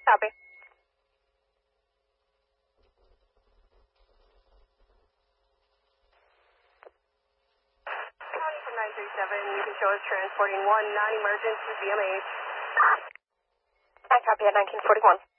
Copy. County from 937, you can show us transporting one non-emergency BMH. I copy at 1941.